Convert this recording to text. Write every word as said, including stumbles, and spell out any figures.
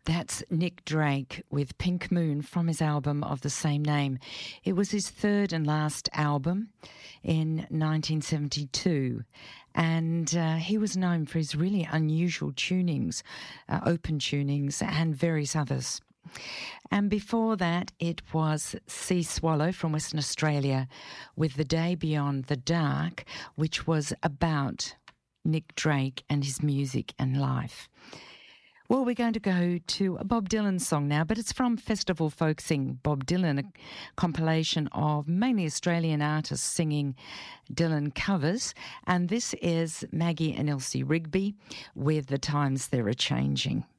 That's Nick Drake with Pink Moon from his album of the same name. It was his third and last album in nineteen seventy-two, and uh, he was known for his really unusual tunings, uh, open tunings and various others. And before that, it was Sea Swallow from Western Australia with The Day Beyond the Dark, which was about Nick Drake and his music and life. Well, we're going to go to a Bob Dylan song now, but it's from Festival Folk Sing Bob Dylan, a compilation of mainly Australian artists singing Dylan covers. And this is Maggie and Elsie Rigby with The Times They're A-Changing.